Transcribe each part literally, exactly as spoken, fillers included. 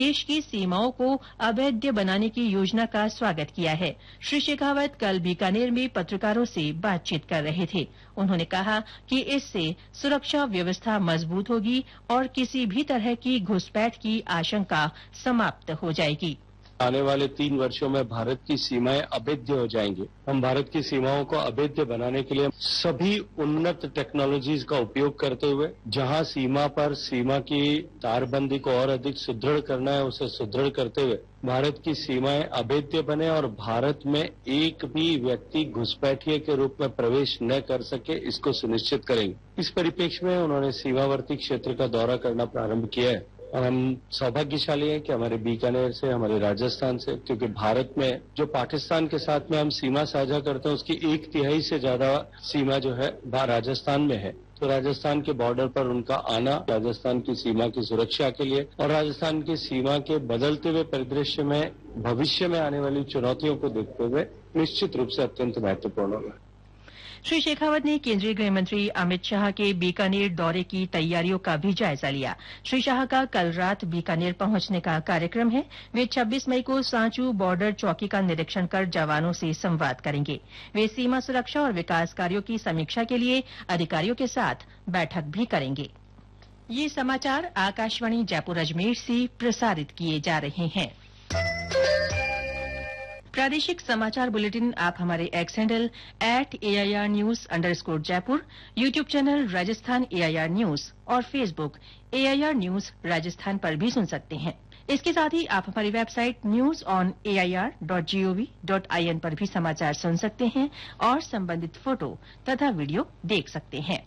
देश की सीमाओं को अभेद्य बनाने की योजना का स्वागत किया है। श्री शेखावत कल बीकानेर में पत्रकारों से बातचीत कर रहे थे। उन्होंने कहा कि इससे सुरक्षा व्यवस्था मजबूत होगी और किसी भी तरह की घुसपैठ की आशंका समाप्त हो जाएगी। आने वाले तीन वर्षों में भारत की सीमाएं अभेद्य हो जाएंगी। हम भारत की सीमाओं को अभेद्य बनाने के लिए सभी उन्नत टेक्नोलॉजीज का उपयोग करते हुए जहां सीमा पर सीमा की तारबंदी को और अधिक सुदृढ़ करना है, उसे सुदृढ़ करते हुए भारत की सीमाएं अभेद्य बने और भारत में एक भी व्यक्ति घुसपैठिए के रूप में प्रवेश न कर सके, इसको सुनिश्चित करेंगे। इस परिप्रेक्ष्य में उन्होंने सीमावर्ती क्षेत्र का दौरा करना प्रारंभ किया है और हम सौभाग्यशाली हैं कि हमारे बीकानेर से, हमारे राजस्थान से, क्योंकि भारत में जो पाकिस्तान के साथ में हम सीमा साझा करते हैं उसकी एक तिहाई से ज्यादा सीमा जो है राजस्थान में है। तो राजस्थान के बॉर्डर पर उनका आना राजस्थान की सीमा की सुरक्षा के लिए और राजस्थान की सीमा के बदलते हुए परिदृश्य में भविष्य में आने वाली चुनौतियों को देखते हुए निश्चित रूप से अत्यंत महत्वपूर्ण होगा। श्री शेखावत ने केंद्रीय गृह मंत्री अमित शाह के बीकानेर दौरे की तैयारियों का भी जायजा लिया। श्री शाह का कल रात बीकानेर पहुंचने का कार्यक्रम है। वे छब्बीस मई को सांचू बॉर्डर चौकी का निरीक्षण कर जवानों से संवाद करेंगे। वे सीमा सुरक्षा और विकास कार्यों की समीक्षा के लिए अधिकारियों के साथ बैठक भी करेंगे। ये समाचार आकाशवाणी जयपुर अजमेर से प्रसारित किए जा रहे हैं। प्रादेशिक समाचार बुलेटिन आप हमारे x handle at AIR news under score Jaipur, YouTube channel Rajasthan AIR news और फेसबुक एआईआर न्यूज राजस्थान पर भी सुन सकते हैं। इसके साथ ही आप हमारी website news on AIR dot gov dot IN पर भी समाचार सुन सकते हैं और संबंधित फोटो तथा वीडियो देख सकते हैं।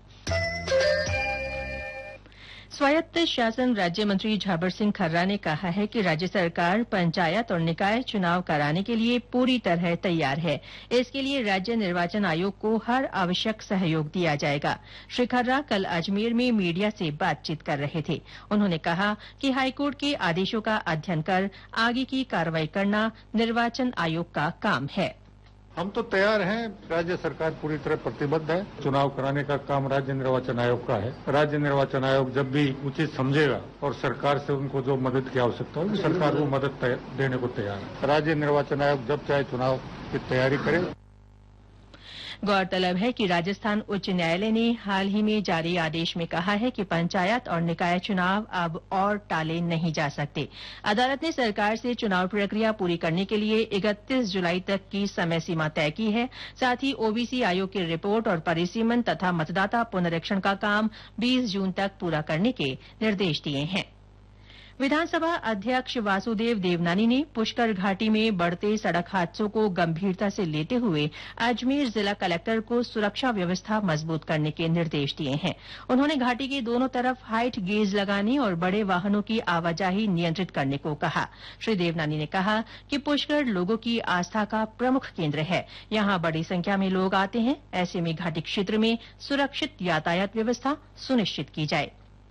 स्वायत्त शासन राज्य मंत्री झाबर सिंह खर्रा ने कहा है कि राज्य सरकार पंचायत और निकाय चुनाव कराने के लिए पूरी तरह तैयार है। इसके लिए राज्य निर्वाचन आयोग को हर आवश्यक सहयोग दिया जाएगा। श्री खर्रा कल अजमेर में मीडिया से बातचीत कर रहे थे। उन्होंने कहा कि हाईकोर्ट के आदेशों का अध्ययन कर आगे की कार्रवाई करना निर्वाचन आयोग का काम है। हम तो तैयार हैं। राज्य सरकार पूरी तरह प्रतिबद्ध है। चुनाव कराने का काम राज्य निर्वाचन आयोग का है। राज्य निर्वाचन आयोग जब भी उचित समझेगा और सरकार से उनको जो मदद की आवश्यकता होगी सरकार वो मदद देने को तैयार है। राज्य निर्वाचन आयोग जब चाहे चुनाव की तैयारी करे। गौरतलब है कि राजस्थान उच्च न्यायालय ने हाल ही में जारी आदेश में कहा है कि पंचायत और निकाय चुनाव अब और टाले नहीं जा सकते। अदालत ने सरकार से चुनाव प्रक्रिया पूरी करने के लिए इकतीस जुलाई तक की समय सीमा तय की है। साथ ही ओबीसी आयोग की रिपोर्ट और परिसीमन तथा मतदाता पुनरीक्षण का काम बीस जून तक पूरा करने के निर्देश दिए हैं। विधानसभा अध्यक्ष वासुदेव देवनानी ने पुष्कर घाटी में बढ़ते सड़क हादसों को गंभीरता से लेते हुए अजमेर जिला कलेक्टर को सुरक्षा व्यवस्था मजबूत करने के निर्देश दिए हैं। उन्होंने घाटी के दोनों तरफ हाइट गेज लगाने और बड़े वाहनों की आवाजाही नियंत्रित करने को कहा। श्री देवनानी ने कहा कि पुष्कर लोगों की आस्था का प्रमुख केंद्र है। यहां बड़ी संख्या में लोग आते हैं। ऐसे में घाटी क्षेत्र में सुरक्षित यातायात व्यवस्था सुनिश्चित की जाए।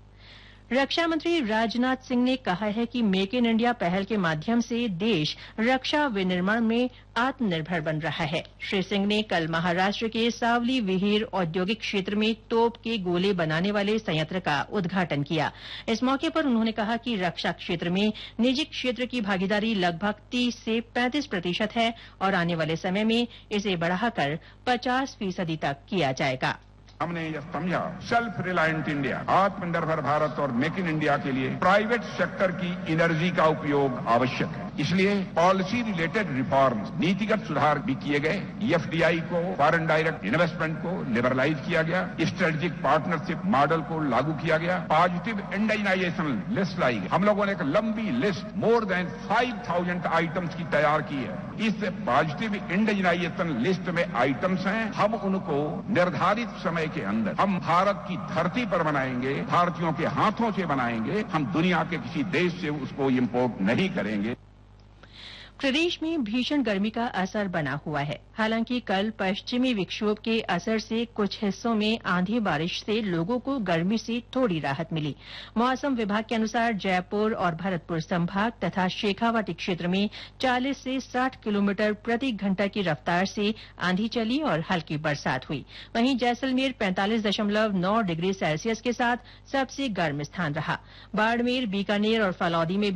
रक्षा मंत्री राजनाथ सिंह ने कहा है कि मेक इन इंडिया पहल के माध्यम से देश रक्षा विनिर्माण में आत्मनिर्भर बन रहा है। श्री सिंह ने कल महाराष्ट्र के सावली विहीर औद्योगिक क्षेत्र में तोप के गोले बनाने वाले संयंत्र का उद्घाटन किया। इस मौके पर उन्होंने कहा कि रक्षा क्षेत्र में निजी क्षेत्र की भागीदारी लगभग तीस से पैंतीस प्रतिशत है और आने वाले समय में इसे बढ़ाकर पचास फीसदी तक किया जाएगा। हमने यह समझा सेल्फ रिलायंट इंडिया, आत्मनिर्भर भारत और मेक इन इंडिया के लिए प्राइवेट सेक्टर की एनर्जी का उपयोग आवश्यक है। इसलिए पॉलिसी रिलेटेड रिफॉर्म्स, नीतिगत सुधार भी किए गए। एफडीआई को, फॉरेन डायरेक्ट इन्वेस्टमेंट को लिबरलाइज किया गया। स्ट्रेटेजिक पार्टनरशिप मॉडल को लागू किया गया। पॉजिटिव इंडिजिनाइजेशन लिस्ट लाई गई। हम लोगों ने एक लंबी list more than five thousand items की तैयार की है। इस पॉजिटिव इंडिजिनाइजेशन लिस्ट में आइटम्स हैं। हम उनको निर्धारित समय के अंदर हम भारत की धरती पर बनाएंगे, भारतीयों के हाथों से बनाएंगे। हम दुनिया के किसी देश से उसको इम्पोर्ट नहीं करेंगे। प्रदेश में भीषण गर्मी का असर बना हुआ है। हालांकि कल पश्चिमी विक्षोभ के असर से कुछ हिस्सों में आंधी बारिश से लोगों को गर्मी से थोड़ी राहत मिली। मौसम विभाग के अनुसार जयपुर और भरतपुर संभाग तथा शेखावाटी क्षेत्र में चालीस से साठ किलोमीटर प्रति घंटा की रफ्तार से आंधी चली और हल्की बरसात हुई। वहीं जैसलमेर पैंतालीस दशमलव नौ डिग्री सेल्सियस के साथ सबसे गर्म स्थान रहा। बाड़मेर, बीकानेर और फलौदी में